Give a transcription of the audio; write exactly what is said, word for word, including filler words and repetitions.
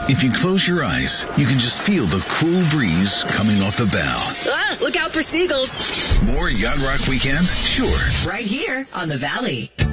If you close your eyes, you can just feel the cool breeze coming off the bow. Ah, look out for seagulls. More Yacht Rock Weekend? Sure. Right here on the Valley.